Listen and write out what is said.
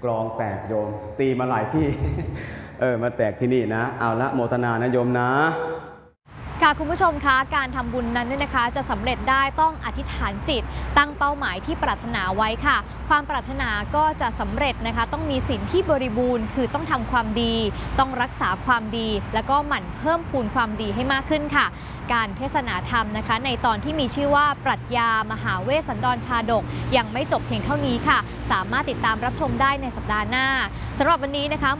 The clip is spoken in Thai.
กลองแตกโยมตีมาหลายที่ มาแตกที่นี่นะเอาละโมทนานะโยมนะค่ะคุณผู้ชมคะการทำบุญนั้นเนี่ยนะคะจะสำเร็จได้ต้องอธิษฐานจิตตั้งเป้าหมายที่ปรารถนาไว้ค่ะความปรารถนาก็จะสำเร็จนะคะต้องมีศีลที่บริบูรณ์คือต้องทำความดีต้องรักษาความดีแล้วก็หมั่นเพิ่มพูนความดีให้มากขึ้นค่ะการเทศนาธรรมนะคะในตอนที่มีชื่อว่าปรัชญามหาเวสสันดรชาดกยังไม่จบเพียงเท่านี้ค่ะสามารถติดตามรับชมได้ในสัปดาห์หน้าสำหรับวันนี้นะคะ